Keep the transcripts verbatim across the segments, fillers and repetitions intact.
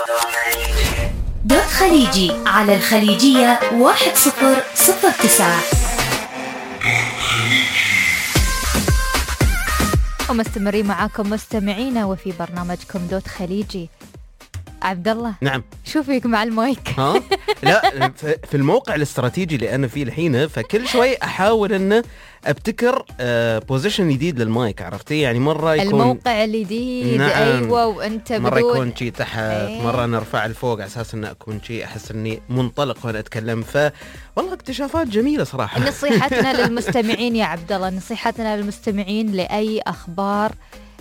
دوت خليجي على الخليجية واحد صفر صفر تسعة. ومستمرين معاكم مستمعينا وفي برنامجكم دوت خليجي. عبد الله، نعم، شو فيك مع المايك؟ ها؟ لا، في الموقع الاستراتيجي اللي أنا فيه الحين، فكل شوي أحاول أن أبتكر بوزيشن جديد للمايك، عرفتي؟ يعني مرة يكون الموقع الجديد. نعم. أيوة، وأنت بدون مرة يكون شيء تحت، أيه. مرة نرفع لفوق على أساس أن أكون شيء أحس أني منطلق وأنا أتكلم. ف والله اكتشافات جميلة صراحة. نصيحتنا للمستمعين يا عبد الله، نصيحتنا للمستمعين لأي أخبار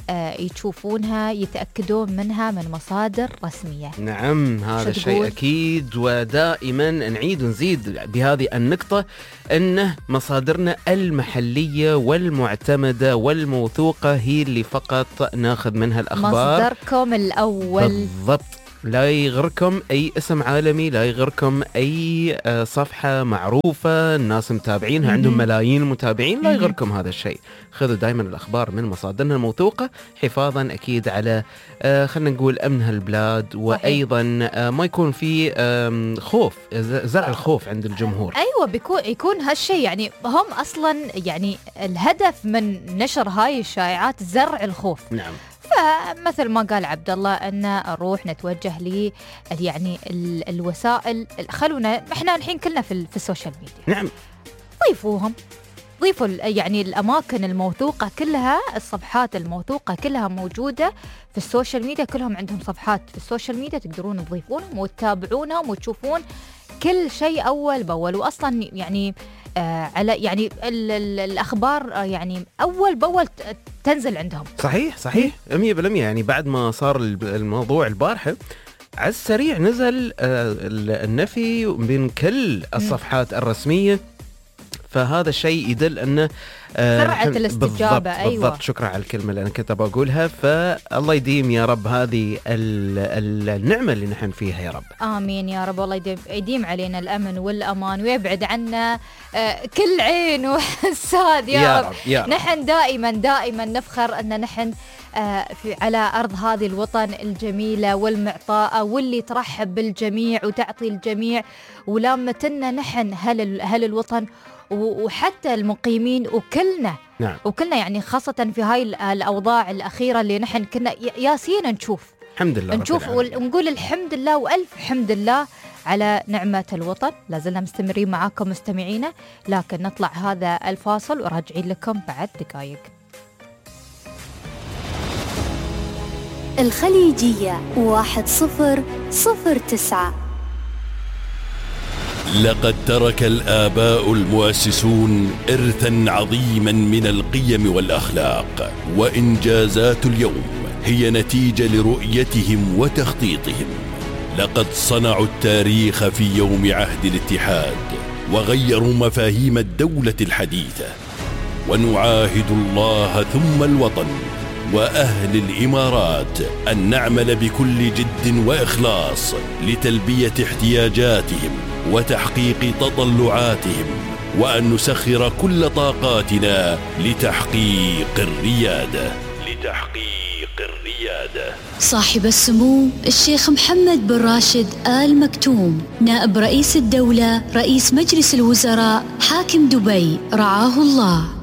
يشوفونها يتأكدون منها من مصادر رسمية. نعم، هذا الشيء أكيد، ودائما نعيد ونزيد بهذه النقطة أنه مصادرنا المحلية والمعتمدة والموثوقة هي اللي فقط ناخذ منها الأخبار. مصدركم الأول بالضبط، لا يغركم أي اسم عالمي، لا يغركم أي صفحة معروفة الناس متابعينها عندهم ملايين المتابعين، لا يغركم هذا الشيء. خذوا دائما الأخبار من مصادرنا الموثوقة حفاظا أكيد على خلنا نقول أمن هالبلاد، وأيضا ما يكون في خوف، زرع الخوف عند الجمهور. أيوة، بيكون يكون هالشيء، يعني هم أصلا يعني الهدف من نشر هاي الشائعات زرع الخوف. نعم. فمثل ما قال عبد الله أن نروح نتوجه لي يعني ال الوسائل، خلونا احنا الحين كلنا في, في السوشيال ميديا. نعم. ضيفوهم، ضيفوا يعني الأماكن الموثوقة كلها، الصفحات الموثوقة كلها موجودة في السوشيال ميديا، كلهم عندهم صفحات في السوشيال ميديا تقدرون تضيفونهم وتتابعونهم وتشوفون كل شيء أول بأول. وأصلا يعني آه على يعني ال ال الأخبار آه يعني أول بأول تنزل عندهم. صحيح صحيح مية بالمية. يعني بعد ما صار الموضوع البارحة على السريع نزل آه النفي من كل الصفحات الرسمية، فهذا الشيء يدل أنه سرعة الاستجابة. بالضبط. أيوة. بالضبط، شكرا على الكلمة اللي أنا كنت بقولها. فالله يديم يا رب هذه النعمة اللي نحن فيها يا رب. آمين يا رب. والله يديم علينا الأمن والأمان ويبعد عنا كل عين وحساد يا, يا رب. رب. يا رب. نحن دائما دائما نفخر أن نحن في على أرض هذه الوطن الجميلة والمعطاءة واللي ترحب بالجميع وتعطي الجميع، ولامتنا نحن هل هل الوطن وحتى المقيمين وكلنا. نعم. وكلنا يعني خاصة في هاي الأوضاع الأخيرة اللي نحن كنا ياسين نشوف الحمد لله نشوف ونقول الحمد لله وألف حمد لله على نعمة الوطن. لازلنا مستمرين معاكم مستمعينا، لكن نطلع هذا الفاصل وراجعين لكم بعد دقائق. الخليجية واحد صفر صفر تسعة. لقد ترك الآباء المؤسسون إرثاً عظيماً من القيم والأخلاق، وإنجازات اليوم هي نتيجة لرؤيتهم وتخطيطهم. لقد صنعوا التاريخ في يوم عهد الاتحاد وغيروا مفاهيم الدولة الحديثة، ونعاهد الله ثم الوطن وأهل الإمارات أن نعمل بكل جد وإخلاص لتلبية احتياجاتهم وتحقيق تطلعاتهم، وأن نسخر كل طاقاتنا لتحقيق الريادة لتحقيق الريادة. صاحب السمو الشيخ محمد بن راشد آل مكتوم، نائب رئيس الدولة، رئيس مجلس الوزراء، حاكم دبي، رعاه الله.